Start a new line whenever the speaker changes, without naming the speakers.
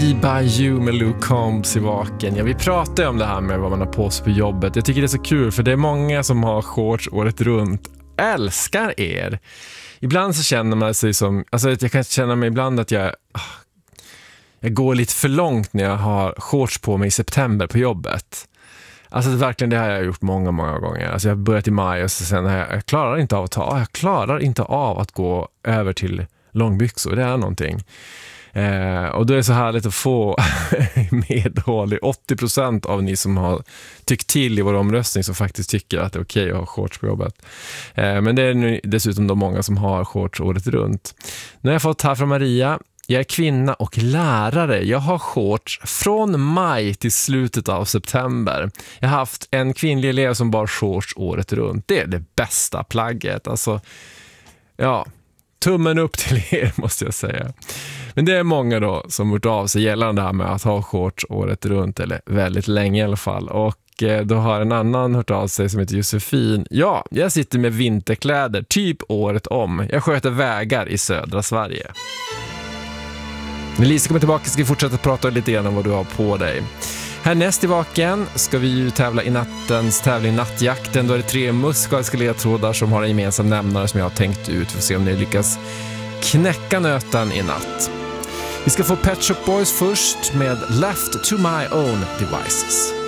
Me By You med Luke Combs i vaken. Ja, vi pratar om det här med vad man har på sig på jobbet. Jag tycker det är så kul för det är många som har shorts året runt. Älskar er. Ibland så känner man sig som... Alltså jag kan känna mig ibland att jag går lite för långt när jag har shorts på mig i september på jobbet. Alltså verkligen, det har jag gjort många gånger. Alltså jag har börjat i maj och så sen jag klarar inte av att gå över till långbyxor. Det är någonting. Och då är det så härligt att få medhåll. 80% av ni som har tyckt till i vår omröstning som faktiskt tycker att det är okej att ha shorts på jobbet. Men det är nu dessutom de många som har shorts året runt. Nu har jag fått här från Maria. Jag är kvinna och lärare. Jag har shorts från maj till slutet av september. Jag har haft en kvinnlig elev som bar shorts året runt. Det är det bästa plagget. Alltså, ja, tummen upp till er måste jag säga. Men det är många då som gjort av sig gällande det här med att ha shorts året runt, eller väldigt länge i alla fall. Och då har en annan hört av sig som heter Josefin. Ja, jag sitter med vinterkläder typ året om. Jag sköter vägar i södra Sverige. När Lisa kommer tillbaka ska vi fortsätta prata lite grann om vad du har på dig. Härnäst i vaken ska vi ju tävla i nattens tävling Nattjakten. Då är det 3 musikaliska ledtrådar som har en gemensam nämnare som jag har tänkt ut för att se om ni lyckas knäcka nöten i natt. Vi ska få Pet Shop Boys först med Left to My Own Devices.